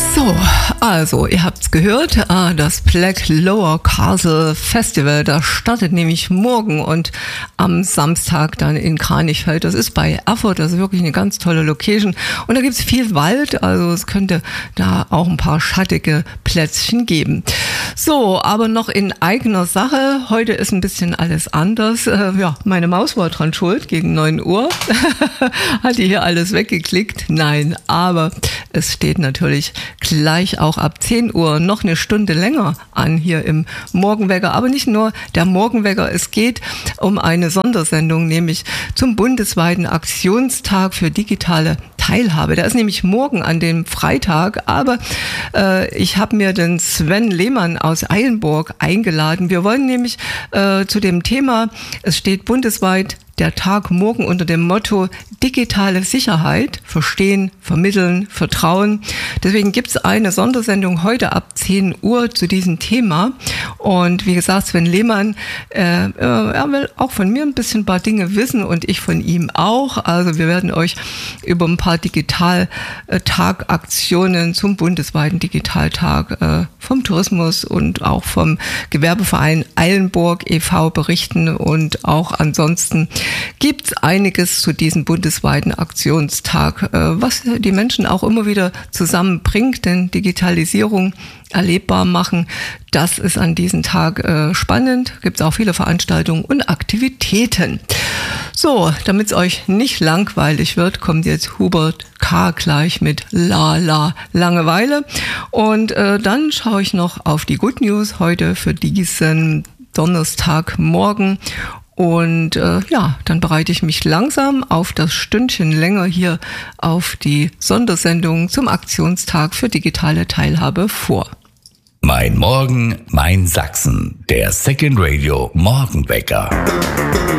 So, also ihr habt's gehört, das Black Lower Castle Festival, das startet nämlich morgen und am Samstag dann in Kranichfeld. Das ist bei Erfurt, das ist wirklich eine ganz tolle Location und da gibt's viel Wald, also es könnte da auch ein paar schattige Plätzchen geben. So, aber noch in eigener Sache, heute ist ein bisschen alles anders. Meine Maus war dran schuld, gegen 9 Uhr hat die hier alles weggeklickt. Nein, aber es steht natürlich gleich auch ab 10 Uhr noch eine Stunde länger an hier im Morgenwecker. Aber nicht nur der Morgenwecker, es geht um eine Sondersendung, nämlich zum bundesweiten Aktionstag für digitale Teilhabe. Der ist nämlich morgen an dem Freitag, aber ich habe mir den Sven Lehmann aus Eilenburg eingeladen. Wir wollen nämlich zu dem Thema, es steht bundesweit der Tag morgen unter dem Motto digitale Sicherheit, verstehen, vermitteln, vertrauen. Deswegen gibt es eine Sondersendung heute ab 10 Uhr zu diesem Thema. Und wie gesagt, Sven Lehmann, er will auch von mir ein paar Dinge wissen und ich von ihm auch. Also wir werden euch über ein paar Digitaltag-Aktionen zum bundesweiten Digitaltag vom Tourismus und auch vom Gewerbeverein Eilenburg e.V. berichten. Und auch ansonsten gibt es einiges zu diesem bundesweiten Aktionstag, was die Menschen auch immer wieder zusammenbringt, denn Digitalisierung erlebbar machen, das ist an diesem Tag spannend. Gibt es auch viele Veranstaltungen und Aktivitäten. So, damit es euch nicht langweilig wird, kommt jetzt Hubert K. gleich mit La Langeweile. Und dann schaue ich noch auf die Good News heute für diesen Donnerstagmorgen. Und dann bereite ich mich langsam auf das Stündchen länger hier auf die Sondersendung zum Aktionstag für digitale Teilhabe vor. Mein Morgen, mein Sachsen, der Second Radio Morgenwecker.